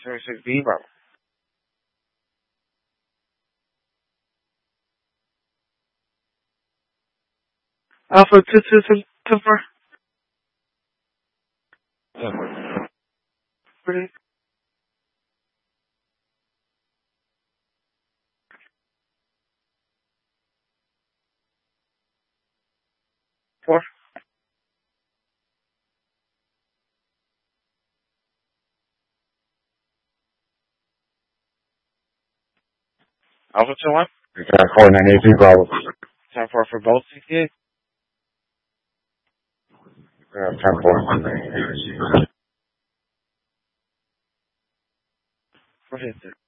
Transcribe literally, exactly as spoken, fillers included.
twenty-six B, Bravo. Alpha two two two two four. Yeah. Pretty. Four. Alpha two one. four nine eight three, Bravo. Ten four for both sixty-eight. Uh, ten four. For his